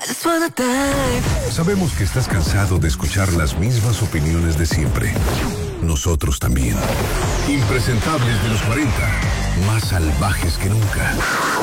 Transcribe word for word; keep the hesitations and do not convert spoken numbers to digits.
Just wanna dive. Sabemos que estás cansado de escuchar las mismas opiniones de siempre. Nosotros también. Impresentables de los cuarenta, más salvajes que nunca.